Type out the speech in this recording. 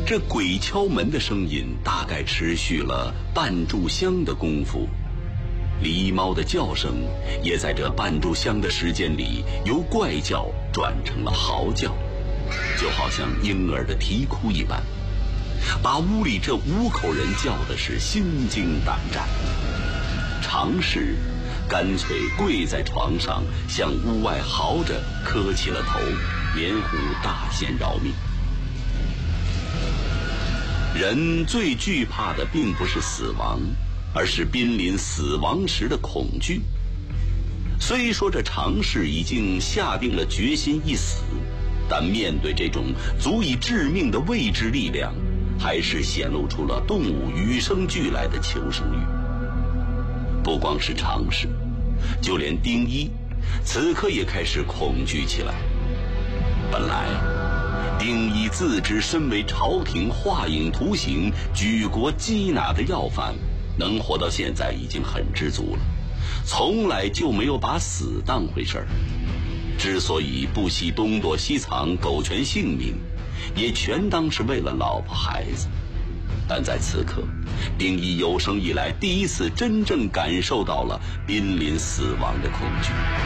这鬼敲门的声音大概持续了半炷香的功夫，狸猫的叫声也在这半炷香的时间里由怪叫转成了嚎叫，就好像婴儿的啼哭一般，把屋里这5口人叫的是心惊胆战。常氏干脆跪在床上，向屋外嚎着磕起了头，连呼大仙饶命。人最惧怕的并不是死亡，而是濒临死亡时的恐惧。虽说这常氏已经下定了决心一死，但面对这种足以致命的未知力量，还是显露出了动物与生俱来的求生欲。不光是常氏，就连丁一此刻也开始恐惧起来。本来丁一自知身为朝廷画影图形、举国缉拿的要犯，能活到现在已经很知足了，从来就没有把死当回事儿。之所以不惜东躲西藏、苟全性命，也全当是为了老婆孩子。但在此刻，丁一有生以来第一次真正感受到了濒临死亡的恐惧。